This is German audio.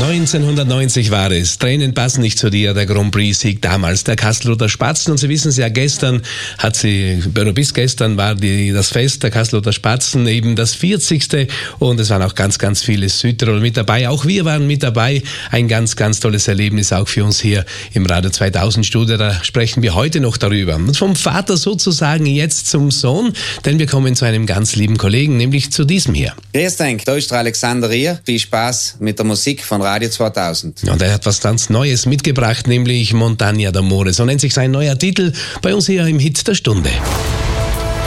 1990 war es. Tränen passen nicht zu dir, der Grand Prix-Sieg damals, der Kasseloter Spatzen. Und Sie wissen es ja, bis gestern war das Fest der Kasseloter Spatzen eben das 40. Und es waren auch ganz, ganz viele Südtirol mit dabei. Auch wir waren mit dabei. Ein ganz, ganz tolles Erlebnis auch für uns hier im Radio 2000 Studio. Da sprechen wir heute noch darüber. Und vom Vater sozusagen jetzt zum Sohn, denn wir kommen zu einem ganz lieben Kollegen, nämlich zu diesem hier. Grüß dich, da ist der Alexander hier. Viel Spaß mit der Musik von Radio 2000. Und er hat was ganz Neues mitgebracht, nämlich Montagna d'Amore. So nennt sich sein neuer Titel bei uns hier im Hit der Stunde.